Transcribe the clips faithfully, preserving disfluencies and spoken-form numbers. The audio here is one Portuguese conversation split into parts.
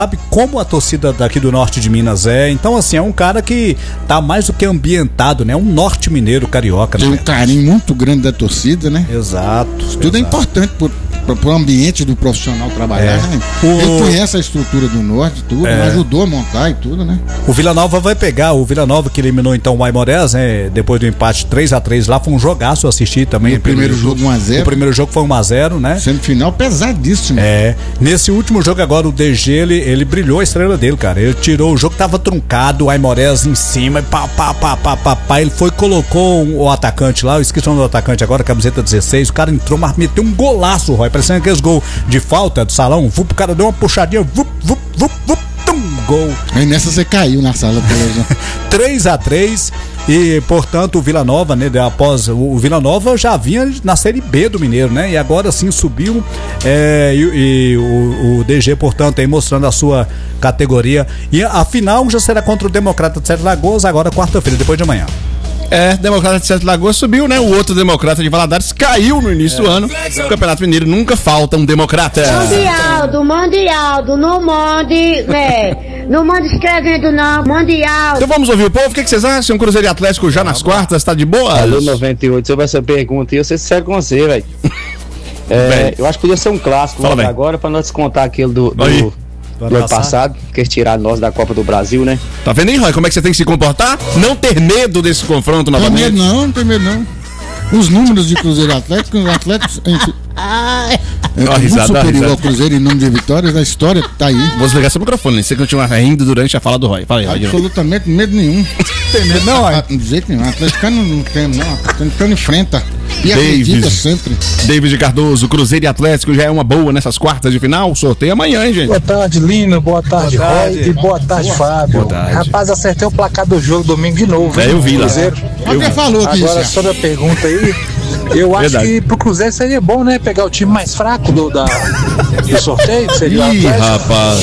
sabe como a torcida daqui do norte de Minas é. Então, assim, é um cara que tá mais do que ambientado, né? Um norte mineiro carioca, né? Tem um carinho muito grande da torcida, né? Exato. Tudo exato. É importante pro, pro, pro ambiente do profissional trabalhar, É. né? O... Ele conhece a estrutura do norte, tudo, É. né? Ajudou a montar e tudo, né? O Vila Nova vai pegar, o Vila Nova que eliminou então o Aimorés, né? Depois do empate três a três lá, foi um jogaço, eu assisti também. O primeiro jogo um a zero. O primeiro jogo foi um a zero, né? Semifinal pesadíssimo. É, nesse último jogo agora o D G, ele, ele brilhou a estrela dele, cara. Ele tirou o jogo, tava truncado, o Aimorés em cima, e pá, pá, pá, pá, pá, pá. Ele foi e colocou o atacante lá, eu esqueci o nome do atacante agora, camiseta dezesseis, o cara entrou, mas meteu um golaço, Roy, parecendo aqueles gols de falta do salão, vup, o cara deu uma puxadinha, vup, vup, vup, vup, tum, gol. Aí nessa você caiu na sala da televisão. três a três e, portanto, o Vila Nova, né, após o, o Vila Nova já vinha na Série B do Mineiro, né, e agora sim subiu, é, e, e o, o D G, portanto, aí mostrando a sua categoria, e a final já será contra o Democrata de Sete Lagoas, agora quarta-feira, depois de amanhã. É, Democrata de Sete Lagoas subiu, né? O outro Democrata de Valadares caiu no início é. do ano. O Campeonato Mineiro nunca falta um Democrata. Mande Aldo, mande Aldo, não mande, né? Não mande escrevendo não, mande Aldo. Então vamos ouvir o povo, o que, que vocês acham? Cruzeiro e Atlético já nas quartas, tá de boa? Alô noventa e oito, sobre essa pergunta, e eu sei se sério com você, velho. É, eu acho que podia ser um clássico Fala, agora pra nós descontar aquele do... do... Aí. do ano passado, que eles tiraram nós da Copa do Brasil, né? Tá vendo aí, Roy, como é que você tem que se comportar? Não ter medo desse confronto novamente. Não tem medo não, não tem medo não. Os números de Cruzeiro e Atlético, os Atléticos é, é muito risada, superior ao Cruzeiro em número de vitórias, a história tá aí. Vou desligar seu microfone, né? Você continua rindo durante a fala do Roy. Fala aí, Roy. Absolutamente medo nenhum. Tem medo não, Roy? De jeito nenhum, Atlético não tem não, Atlético enfrenta e acredita sempre. David Cardoso, Cruzeiro e Atlético já é uma boa nessas quartas de final, sorteio amanhã, hein, gente? Boa tarde, Lino, boa tarde, boa tarde. Roy, e boa tarde, boa. Fábio. Boa tarde. Rapaz, acertei o placar do jogo domingo de novo. É, eu vi lá. Cruzeiro. Eu já falou aqui. Agora, sobre a pergunta aí, eu acho Verdade. que pro Cruzeiro seria bom, né? Pegar o time mais fraco do, da, do sorteio, seria Ih, rapaz.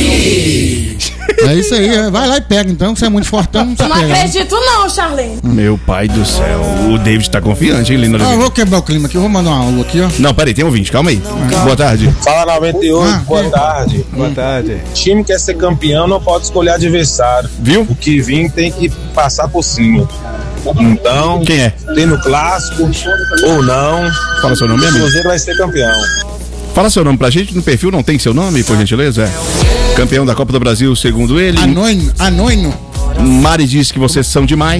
É isso aí, vai lá e pega então, você é muito fortão. Eu não acredito não, Charlene. Meu pai do céu, o David tá confiante, hein, Lino? Ah, eu vou quebrar o clima aqui, eu vou mandar uma aula aqui, ó. Não, peraí, tem ouvinte, calma aí. Não, boa tarde. Fala noventa e oito, ah, boa é. tarde. Boa tarde. Time que quer ser campeão não pode escolher adversário. Viu? O que vir tem que passar por cima. Então, quem é? Tem no clássico ou não. Fala seu nome, o amigo. Cruzeiro vai ser campeão. Fala seu nome pra gente, no perfil não tem seu nome, por gentileza? É. Campeão da Copa do Brasil, segundo ele. Anônimo, anônimo. Mari disse que vocês são demais.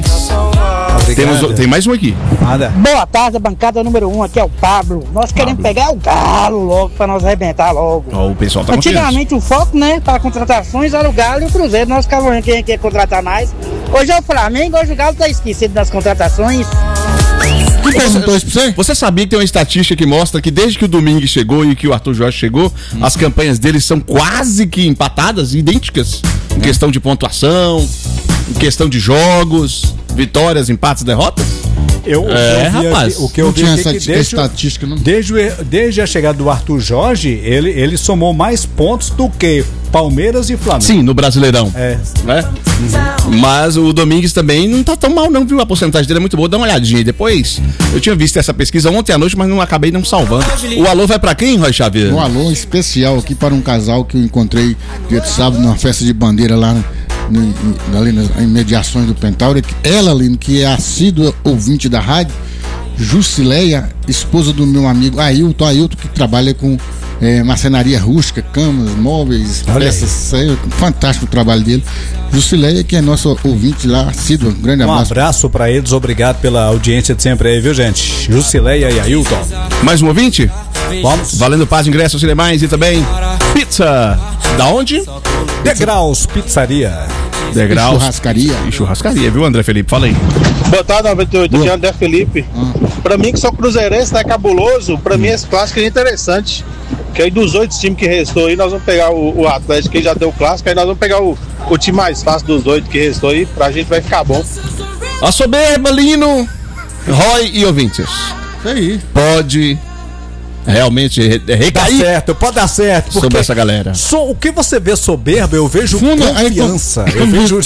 Temos, tem mais um aqui. Nada. Boa tarde, bancada número um, aqui é o Pablo. Nós Pablo. queremos pegar o Galo logo pra nós arrebentar logo. Oh, o pessoal tá Antigamente o foco, né, para contratações era o Galo e o Cruzeiro. Nós ficávamos vendo quem quer contratar mais. Hoje é o Flamengo, hoje o Galo tá esquecido das contratações. Quem perguntou isso pra você? Você sabia que tem uma estatística que mostra que desde que o Domingues chegou e que o Arthur Jorge chegou, hum. as campanhas deles são quase que empatadas, idênticas, em é. questão de pontuação, em questão de jogos, vitórias, empates, derrotas? Eu, é, eu rapaz. Aqui, o que eu não vi tinha aqui essa que desde, estatística, não. Desde, desde a chegada do Arthur Jorge, ele, ele somou mais pontos do que Palmeiras e Flamengo. Sim, no Brasileirão. É. Né? Uhum. Mas o Domingues também não tá tão mal, não, viu? A porcentagem dele é muito boa. Dá uma olhadinha aí depois. Eu tinha visto essa pesquisa ontem à noite, mas não acabei não salvando. O alô vai pra quem, Roy Xavier? Um alô especial aqui para um casal que eu encontrei dia de sábado numa festa de bandeira lá no, no, ali nas imediações do Pentauro. Ela, Lino, que é assídua ouvinte da rádio, Jusileia, esposa do meu amigo Ailton, Ailton que trabalha com é, marcenaria rústica, camas, móveis, Olha peças, aí. Fantástico o trabalho dele. Jusileia, que é nosso ouvinte lá, assídua, um grande abraço. Um abraço pra eles, obrigado pela audiência de sempre aí, viu, gente? Jusileia e Ailton. Mais um ouvinte? Vamos. Valendo paz, ingressos e demais, e também pizza. Da onde? Degraus Pizzaria. Degraus. E churrascaria. E churrascaria, viu, André Felipe? Fala aí. Boa tarde, noventa e oito. Aqui é André Felipe. Hum. Pra mim, que sou cruzeirense, né, cabuloso, pra hum. mim esse clássico é interessante. Que aí dos oito times que restou aí, nós vamos pegar o, o Atlético, que já deu o clássico, aí nós vamos pegar o, o time mais fácil dos oito que restou aí, pra gente vai ficar bom. A soberba, Lino, Roy e ouvintes. Isso aí. Pode realmente recair. Dá certo, pode dar certo. Sobre essa galera. So, o que você vê soberbo, eu vejo Funda, confiança. aí, eu, vejo,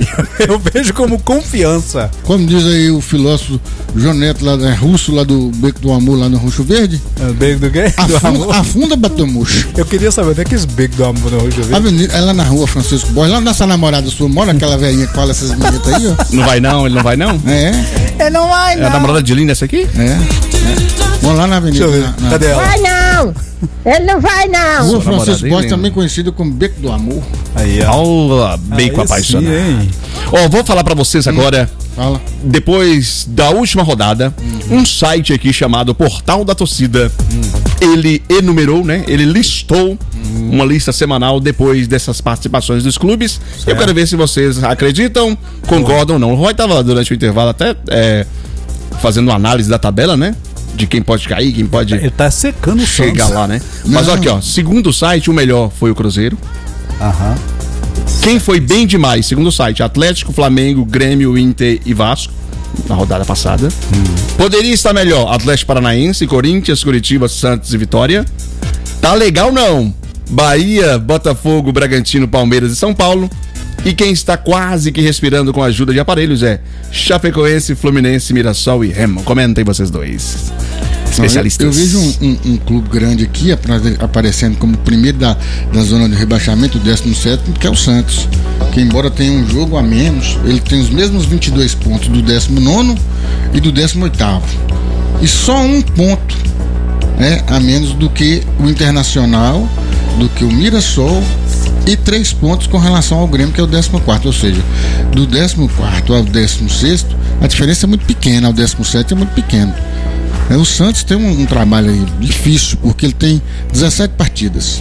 eu vejo como confiança. Como diz aí o filósofo João Neto, lá, é, russo, lá do Beco do Amor, lá no Roxo Verde. É, beco do quê? A Do funda, amor? a funda bateu murcho. Eu queria saber onde é que esse beco do amor no Roxo Verde. Avenida, é lá na rua Francisco Borges, lá nessa namorada sua, mora aquela velhinha que fala essas vinhetas aí, ó. Não vai não, ele não vai não? É, Ele não vai, É a namorada de Linda essa aqui? é. é. Vamos lá na avenida. Deixa eu ver. Na, na Cadê ela? Vai não! Ele não vai não! Rua Sua namorada Francisco aí, Borges, lembra? também conhecido como Beco do Amor. Aí, ó. Olha, bacon Aí apaixonado. sim, hein? Ó, vou falar pra vocês agora, Fala. depois da última rodada, um site aqui chamado Portal da Torcida, ele enumerou, né? Ele listou uma lista semanal depois dessas participações dos clubes. Eu quero ver se vocês acreditam, concordam ou não. O Roy tava durante o intervalo até é, fazendo uma análise da tabela, né? De quem pode cair, quem pode Ele tá secando o chegar Santos. lá, né? Mas Não. aqui, ó, segundo o site, o melhor foi o Cruzeiro. Aham. Quem foi bem demais, segundo o site, Atlético, Flamengo, Grêmio, Inter e Vasco, na rodada passada. Poderia estar melhor, Atlético Paranaense, Corinthians, Curitiba, Santos e Vitória. Tá legal não? Bahia, Botafogo, Bragantino, Palmeiras e São Paulo. E quem está quase que respirando com a ajuda de aparelhos é Chapecoense, Fluminense, Mirassol e Remo. Comentem vocês dois. Especialistas. Eu, eu vejo um, um, um clube grande aqui apare- aparecendo como primeiro da, da zona de rebaixamento, o décimo sétimo, que é o Santos. Que embora tenha um jogo a menos, ele tem os mesmos vinte e dois pontos do décimo nono e do décimo oitavo. E só um ponto, né, a menos do que o Internacional, do que o Mirassol, e três pontos com relação ao Grêmio, que é o décimo quarto. Ou seja, do décimo quarto ao décimo sexto, a diferença é muito pequena, ao décimo sétimo é muito pequeno. É, o Santos tem um, um trabalho aí difícil, porque ele tem dezessete partidas,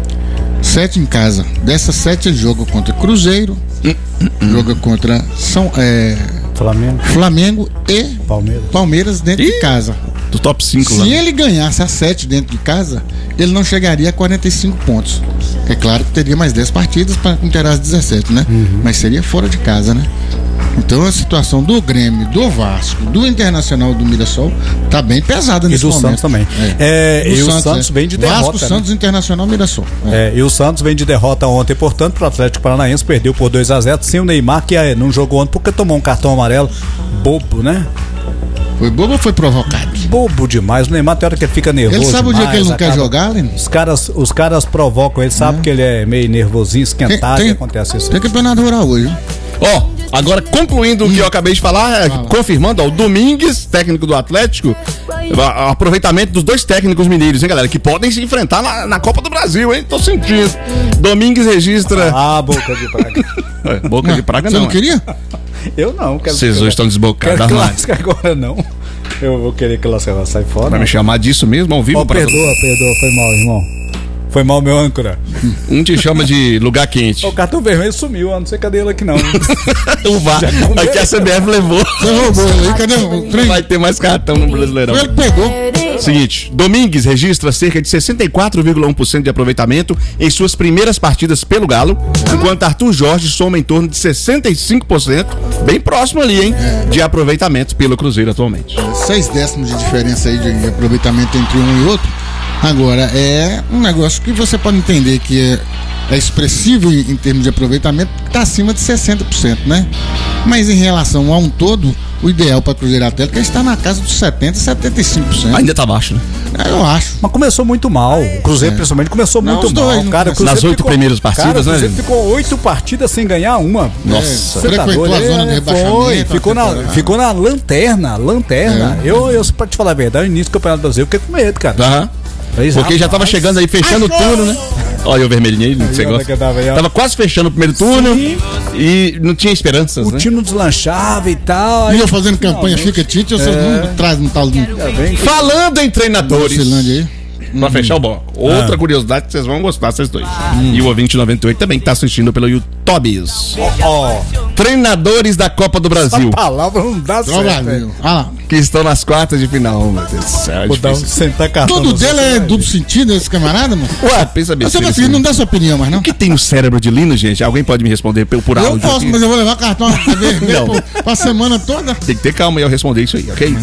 sete em casa. Dessas sete ele joga contra Cruzeiro, joga contra São, é, Flamengo, Flamengo e Palmeiras. Palmeiras dentro Ih, de casa. Do top cinco lá. Se ele ganhasse as sete dentro de casa, ele não chegaria a quarenta e cinco pontos. É claro que teria mais dez partidas para inteirar as dezessete, né? Uhum. Mas seria fora de casa, né? Então a situação do Grêmio, do Vasco, do Internacional, do Mirassol tá bem pesada E nesse do momento. Santos também. É, Do e o Santos é. vem de Vasco, derrota, né? Santos, Internacional, Mirassol. É. É, e o Santos vem de derrota ontem, portanto, pro Atlético Paranaense, perdeu por dois a zero, sem o Neymar, que é, não jogou ontem porque tomou um cartão amarelo bobo, né? Foi bobo ou foi provocado? Bobo demais. O Neymar tem hora que ele fica nervoso. Ele sabe o dia demais, que ele não quer acaba- jogar, Lino? Os caras, os caras provocam ele, sabe que ele é meio nervosinho, esquentado, Tem- e acontece isso. Tem campeonato rural hoje, viu? Ó, agora concluindo o que eu acabei de falar, é, confirmando, ó, o Domingues, técnico do Atlético, a- aproveitamento dos dois técnicos mineiros, hein, galera, que podem se enfrentar na, na Copa do Brasil, hein, tô sentindo. Domingues registra... Ah, boca de praga. É, boca de praga Você não. não queria? Eu não, quero Vocês hoje estão desbocados. Quero que Armando. lasque agora, não. Eu vou querer que lasque ela sai fora. Vai me chamar disso mesmo, ao vivo? Ó, pra- perdoa, perdoa, foi mal, irmão. Foi mal, meu âncora. Um te chama de lugar quente. O cartão vermelho sumiu, eu não sei cadê ele aqui, não. O V A R, Já aqui a C B F levou. Você roubou ele aí, cadê o Não trem? vai ter mais cartão no Brasileirão. Foi ele que pegou. Seguinte, Domingues registra cerca de sessenta e quatro vírgula um por cento de aproveitamento em suas primeiras partidas pelo Galo, enquanto Arthur Jorge soma em torno de sessenta e cinco por cento, bem próximo ali, hein, de aproveitamento pelo Cruzeiro atualmente. Seis décimos de diferença aí de aproveitamento entre um e outro. Agora, é um negócio que você pode entender que é, é expressivo em, em termos de aproveitamento, porque está acima de sessenta por cento, né? Mas em relação a um todo, o ideal para Cruzeiro Atlético é estar na casa dos setenta por cento, setenta e cinco por cento. Ainda tá baixo, né? É, eu acho. Mas começou muito mal. O Cruzeiro, É. principalmente, começou Não, muito os dois mal. não Cara, o começaram. Cruzeiro Nas oito ficou- primeiras partidas, cara, o né, Cruzeiro gente? ficou oito partidas sem ganhar uma. Nossa, Você tá frequentou doido? a zona de É, rebaixamento, Foi, a ficou na, temporada. ficou na lanterna, lanterna. É. Eu, eu, pra te falar a verdade, no início do Campeonato Brasileiro, eu fiquei com medo, cara. Aham. Falei, Porque já tava rapaz, chegando aí, fechando o turno, né? Olha o vermelhinho aí, que você olha gosta. que tava aí, ó. Tava quase fechando o primeiro turno Sim. e não tinha esperanças, O né? time não deslanchava e tal. E aí- eu fazendo campanha, fica Tite, você não traz um tal de Ainda bem que- Falando em treinadores. Cilândia aí. Pra fechar o bloco. Outra Ah. curiosidade que vocês vão gostar, vocês dois. E o ouvinte noventa e oito também que tá assistindo pelo YouTube. Ó, treinadores da Copa do Brasil. Essa palavra não dá certo. Ah, que estão nas quartas de final, meu Deus do céu. É Vou sentar cartão. Tudo dele é duplo sentido, esse camarada, mano? Ué, pensa bem. Você assim, não dá sua opinião, mas não? O que tem no cérebro de Lino, gente? Alguém pode me responder por, por áudio? Eu posso, aqui? Mas eu vou levar cartão não. pra semana toda. Tem que ter calma e eu responder isso aí, ok?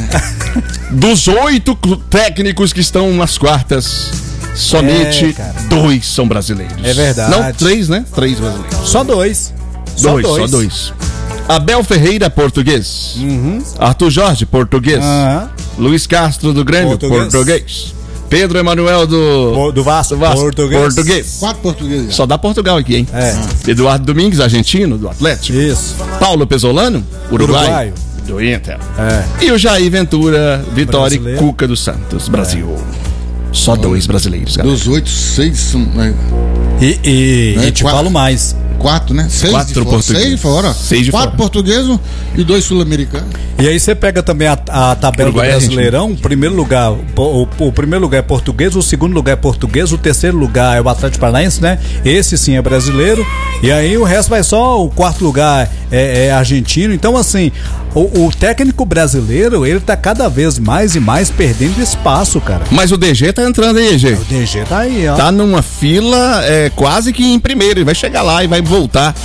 Dos oito técnicos que estão nas quartas, somente é, dois são brasileiros. É verdade. Não, três, né? Três brasileiros. Só dois. Dois, só dois. Só dois. Abel Ferreira, português. Uhum. Arthur Jorge, português. Uhum. Luiz Castro do Grêmio, português. português. Pedro Emanuel do, do Vasco, do Vasco português. português. Quatro portugueses. Só dá Portugal aqui, hein? É. Eduardo Domingues, argentino, do Atlético. Isso. Paulo Pesolano, uruguaio. Uruguaio. Do Inter. É. E o Jair Ventura, Vitória e Cuca dos Santos, Brasil. É. Só dois brasileiros, galera. Dos oito, seis são. É. E, e, é, e te quatro, falo mais. Quatro, né? Seis quatro de fora. portugueses. Seis de fora. Seis de quatro fora. portugueses e dois sul-americanos. E aí você pega também a, a tabela Uruguai do Brasileirão. O primeiro lugar, o, o, o primeiro lugar é português, o segundo lugar é português, o terceiro lugar é o Atlético Paranaense, né? Esse sim é brasileiro. E aí o resto vai só, o quarto lugar é, é argentino. Então, assim, o, o técnico brasileiro, ele tá cada vez mais e mais perdendo espaço, cara. Mas o D G tá entrando aí, D G. O D G tá aí, ó. Tá numa fila é, quase que em primeiro. Ele vai chegar lá e vai voltar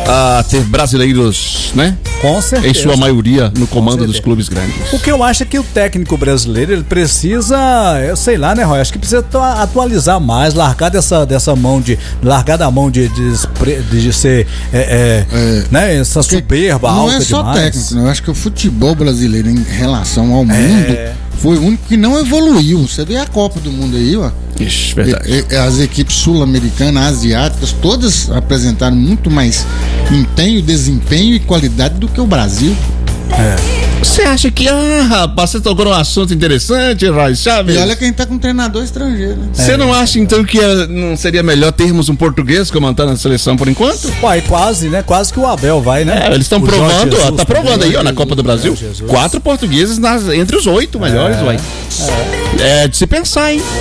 a ter brasileiros, né? Com certeza. Em sua maioria no comando dos clubes grandes. O que eu acho é que o técnico brasileiro, ele precisa, eu sei lá, né, Roy? Acho que precisa atualizar mais, largar dessa, dessa mão de, largar da mão de, de, de ser, é, é, é, né, essa soberba não alta é só demais. Técnico, não. Eu acho que o futebol brasileiro em relação ao mundo é. foi o único que não evoluiu. Você vê a Copa do Mundo aí, ó. Ixi, verdade. As equipes sul-americanas, asiáticas, todas apresentaram muito mais empenho, desempenho e qualidade do que o Brasil. É. Você acha que, ah, rapaz, você tocou num assunto interessante, Roy Chaves? E olha quem tá com um treinador estrangeiro. Você é, não acha, então, que não seria melhor termos um português comandando a seleção por enquanto? Uai, quase, né? Quase que o Abel vai, né? É, eles estão provando, Jesus, ó, tá provando aí, ó, na Copa do Brasil. Quatro portugueses nas, entre os oito melhores, é, uai. É. é de se pensar, hein?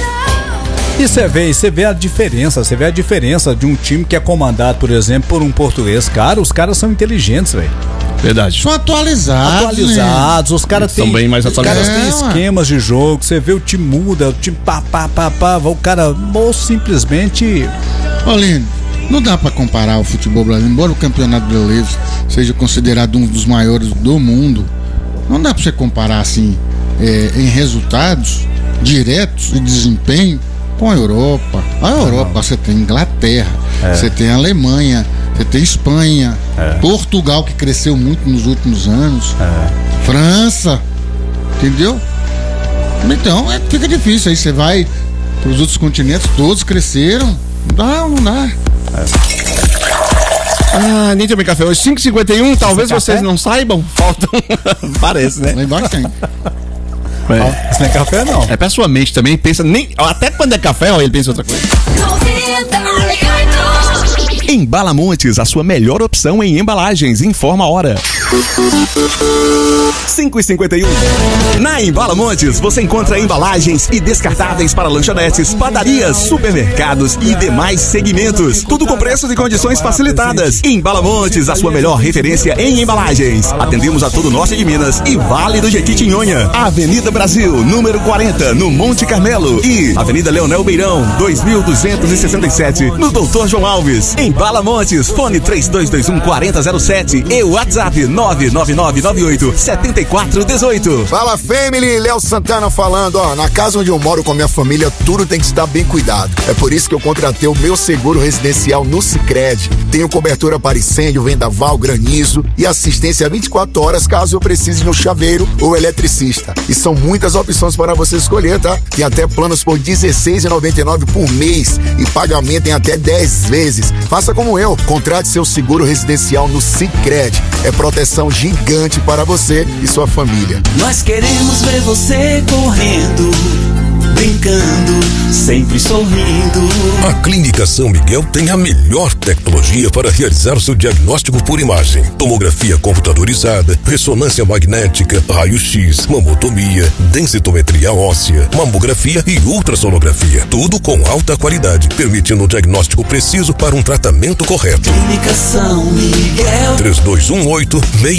E você vê, você vê a diferença, você vê a diferença de um time que é comandado, por exemplo, por um português. Cara, os caras são inteligentes, velho. Verdade. São atualizados. Atualizados, né? Os caras têm. bem mais atualizados. Os caras têm esquemas de jogo. Você vê o time muda, o time pá, pá, pá, pá. O cara ou simplesmente. Ô, Lino, não dá pra comparar o futebol brasileiro, embora o campeonato brasileiro seja considerado um dos maiores do mundo. Não dá pra você comparar assim é, em resultados diretos e desempenho com a Europa. A Europa, você tem Inglaterra, é. você tem a Alemanha, você tem Espanha, é. Portugal, que cresceu muito nos últimos anos, é. França, entendeu? Então é, fica difícil. Aí você vai para os outros continentes, todos cresceram. Não dá, não dá. É. Ah, nem tomei café hoje. cinco e cinquenta e um, talvez Esse vocês café? não saibam. Faltam. Parece, né? Lá embaixo tem. É. Isso não é café, não. É pra sua mente também, pensa nem. Até quando é café, ó, ele pensa outra coisa. Embala Montes, a sua melhor opção em embalagens. Informa a hora. cinco e cinquenta e um. Na Embala Montes, você encontra embalagens e descartáveis para lanchonetes, padarias, supermercados e demais segmentos. Tudo com preços e condições facilitadas. Embala Montes, a sua melhor referência em embalagens. Atendemos a todo o norte de Minas e Vale do Jequitinhonha. Avenida Brasil, número quarenta, no Monte Carmelo. E Avenida Leonel Beirão, dois mil duzentos e sessenta e sete, no Doutor João Alves. Embala Montes, fone três dois dois um, quatro zero zero sete e o WhatsApp nove nove nove nove oito sete quatro um oito. Fala, family, Léo Santana falando, ó, na casa onde eu moro com a minha família, tudo tem que estar bem cuidado. É por isso que eu contratei o meu seguro residencial no Sicredi. Tenho cobertura para incêndio, vendaval, granizo e assistência vinte e quatro horas caso eu precise de um chaveiro ou eletricista. E são muitas opções para você escolher, tá? Tem até planos por dezesseis reais e noventa e nove centavos por mês e pagamento em até dez vezes. Faça como eu, contrate seu seguro residencial no Sicredi. É proteção gigante para você e sua família. Nós queremos ver você correndo brincando, sempre sorrindo. A Clínica São Miguel tem a melhor tecnologia para realizar seu diagnóstico por imagem. Tomografia computadorizada, ressonância magnética, raio-x, mamotomia, densitometria óssea, mamografia e ultrassonografia. Tudo com alta qualidade, permitindo um diagnóstico preciso para um tratamento correto. Clínica São Miguel. três dois um oito, seis